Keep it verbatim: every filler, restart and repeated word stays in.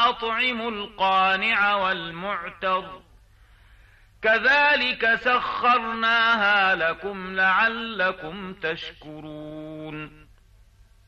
وأطعموا القانع والمعتر كذلك سخرناها لكم لعلكم تشكرون